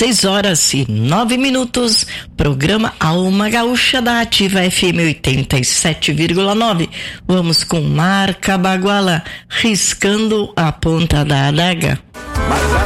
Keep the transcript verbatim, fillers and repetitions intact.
seis horas e nove minutos, programa Alma Gaúcha da Ativa F M oitenta e sete vírgula nove. Vamos com Marca Baguala, riscando a ponta da adaga.